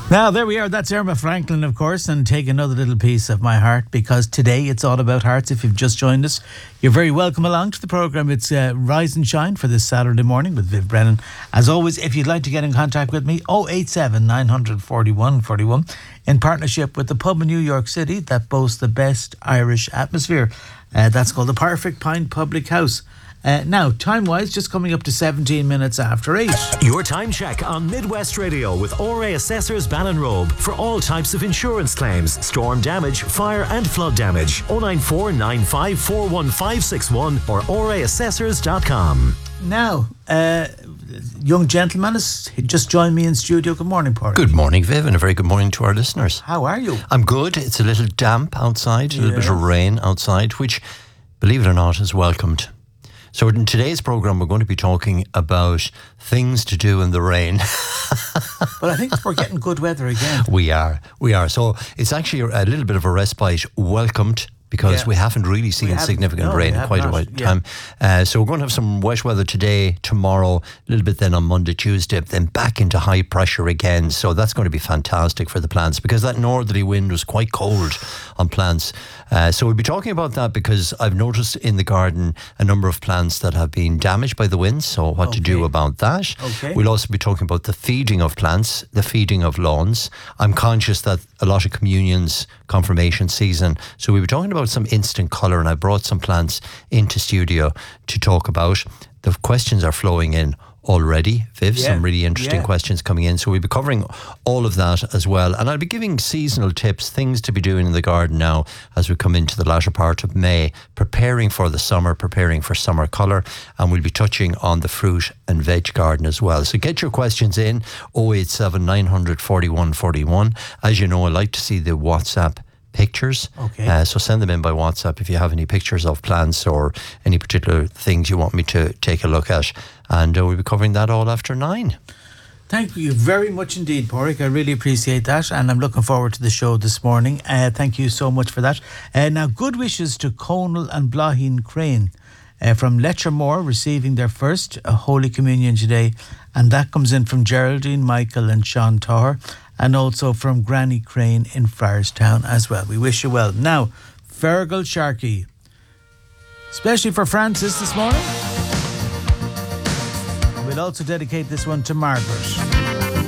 Now, there we are. That's Irma Franklin, of course, and take another little piece of my heart, because today it's all about hearts. If you've just joined us, you're very welcome along to the programme. It's Rise and Shine for this Saturday morning with Viv Brennan. As always, if you'd like to get in contact with me, 087 941 41, in partnership with the pub in New York City that boasts the best Irish atmosphere. That's called the Perfect Pint Public House. Now, time-wise, just coming up to 17 minutes after 8. Your time check on Midwest Radio with ORA Assessors Ballinrobe for all types of insurance claims, storm damage, fire and flood damage. 094 95 41561 or oraassessors.com. Now, young gentleman has just joined me in studio. Good morning, Paul. Good morning, Viv, and a very good morning to our listeners. How are you? I'm good. It's a little damp outside, a little bit of rain outside, which, believe it or not, is welcomed. So in today's programme, we're going to be talking about things to do in the rain. But I think we're getting good weather again. We are. So it's actually a little bit of a respite welcomed, because we haven't really seen significant rain in quite a while time. So we're going to have some wet weather today, tomorrow, a little bit then on Monday, Tuesday, then back into high pressure again. So that's going to be fantastic for the plants, because that northerly wind was quite cold on plants. So we'll be talking about that, because I've noticed in the garden a number of plants that have been damaged by the winds. So what to do about that. We'll also be talking about the feeding of plants, the feeding of lawns. I'm conscious that a lot of communions, confirmation season. So we'll be talking about some instant colour, and I brought some plants into studio to talk about. The questions are flowing in already, Viv, some really interesting questions coming in, so we'll be covering all of that as well, and I'll be giving seasonal tips, things to be doing in the garden now as we come into the latter part of May, preparing for the summer, preparing for summer colour, and we'll be touching on the fruit and veg garden as well. So get your questions in, 087 941 41. As you know, I like to see the WhatsApp pictures. So send them in by WhatsApp if you have any pictures of plants or any particular things you want me to take a look at, and we'll be covering that all after 9. Thank you very much indeed, Porrick. I really appreciate that, and I'm looking forward to the show this morning. Thank you so much for that. Now, good wishes to Conal and Blahin Crane from Letchermore, receiving their first Holy Communion today, and that comes in from Geraldine, Michael and Sean Toher, and also from Granny Crane in Friarstown as well. We wish you well. Now, Fergal Sharkey, especially for Francis this morning. We'll also dedicate this one to Margaret.